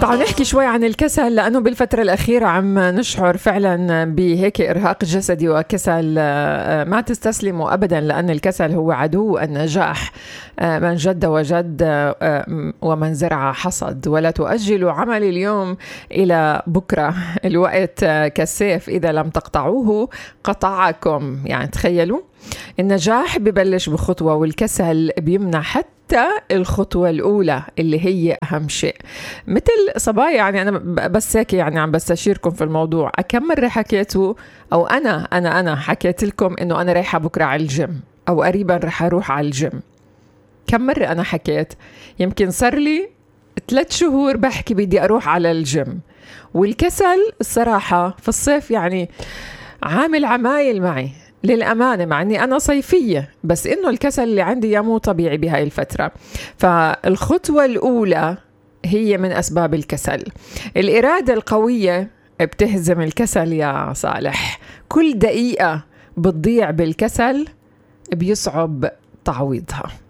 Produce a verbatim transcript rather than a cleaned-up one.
تعالوا نحكي شوي عن الكسل، لأنه بالفترة الأخيرة عم نشعر فعلا بهيك إرهاق جسدي وكسل. ما تستسلموا أبدا، لأن الكسل هو عدو النجاح. من جد وجد ومن زرع حصد. ولا تؤجلوا عمل اليوم إلى بكرة، الوقت كالسيف إذا لم تقطعوه قطعكم. يعني تخيلوا، النجاح ببلش بخطوة والكسل بيمنع حتى الخطوة الأولى اللي هي أهم شيء. مثل صبايا، يعني أنا بس هيك يعني عم بستشيركم في الموضوع. كم مرة حكيتوا أو أنا أنا أنا حكيت لكم إنه أنا رايحة بكرة على الجيم أو قريبا رح أروح على الجيم؟ كم مرة أنا حكيت؟ يمكن صار لي ثلاث شهور بحكي بدي أروح على الجيم، والكسل الصراحة في الصيف يعني عامل عمايل معي للأمانة، مع أني أنا صيفية، بس إنه الكسل اللي عندي يا مو طبيعي بهاي الفترة. فالخطوة الأولى هي من أسباب الكسل. الإرادة القوية بتهزم الكسل يا صالح. كل دقيقة بتضيع بالكسل بيصعب تعويضها.